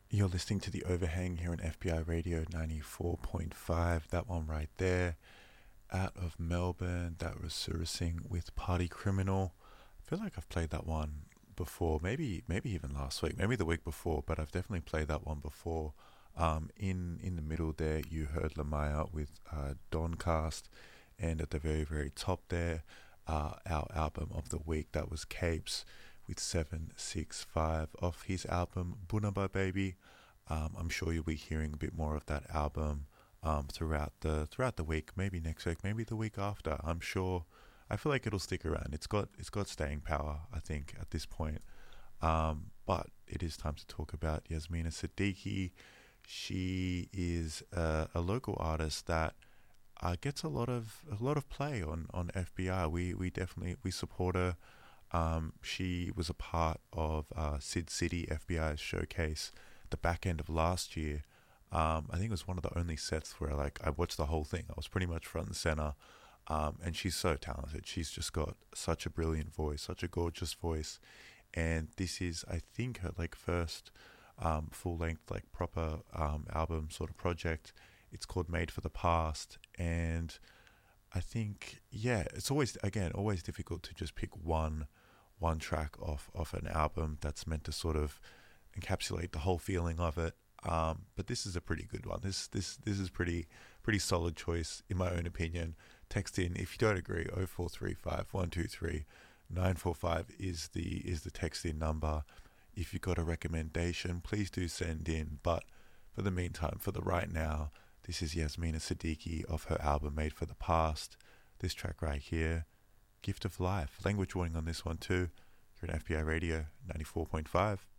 You're listening to The Overhang here on FBI Radio 94.5. That one right there, out of Melbourne, that was Surasing with Party Criminal. I feel like I've played that one before, maybe even last week, maybe the week before, but I've definitely played that one before. In the middle there, you heard Lamaya with Doncast, and at the very top there, our album of the week, that was Capes with 765 off his album Bunaba Baby. I'm sure you'll be hearing a bit more of that album throughout the week, maybe next week, maybe the week after. I'm sure. I feel like it'll stick around. It's got staying power, I think, at this point. But it is time to talk about Yasmina Siddiqui. She is a local artist that gets a lot of play on FBR. We definitely we support her. She was a part of Sid City FBI's showcase the back end of last year. I think it was one of the only sets where I watched the whole thing. I was pretty much front and center. And she's so talented. She's just got such a brilliant voice, such a gorgeous voice. And this is, I think, her first full length, proper album sort of project. It's called Made for the Past, and I think, yeah, it's always difficult to just pick one track off an album that's meant to sort of encapsulate the whole feeling of it. But this is a pretty good one. This is pretty solid choice in my own opinion. Text in if you don't agree. 0435 123 945 is the text in number. If you've got a recommendation, please do send in. But for the meantime, for the right now, this is Yasmina Siddiqui of her album Made for the Past. This track right here, Gift of Life. Language warning on this one too. You're at FBI Radio 94.5.